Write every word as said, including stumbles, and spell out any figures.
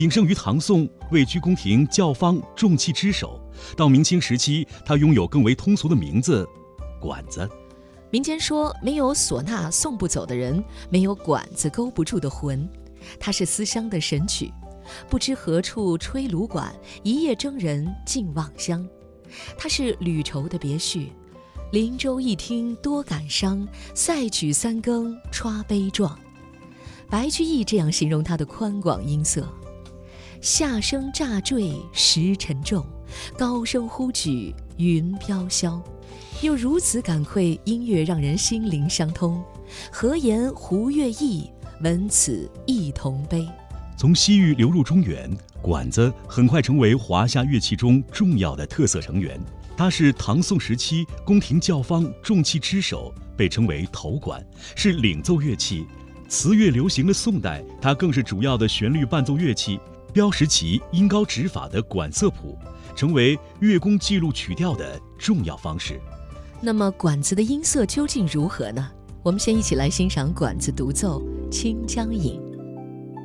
鼎盛于唐宋，位居宫廷教坊重器之首。到明清时期，它拥有更为通俗的名字——管子。 民间说，没有唢呐送不走的人，没有管子勾不住的魂。它是思乡的神曲，不知何处吹芦管，一夜征人尽望乡。它是吕愁的别序，林州一听多感伤，赛曲三更歘悲壮。白居易这样形容它的宽广音色：下声乍坠石沉重，高声忽举云飘飘。又如此感愧音乐让人心灵相通，何言胡乐毅，闻此一同悲。 从西域流入中原，管子很快成为华夏乐器中重要的特色成员。它是唐宋时期宫廷教坊重器之首，被称为头管，是领奏乐器。词乐流行的宋代，它更是主要的旋律伴奏乐器，标识其音高指法的管色谱，成为乐工记录曲调的重要方式。 那么管子的音色究竟如何呢？我们先一起来欣赏管子独奏《清江引》。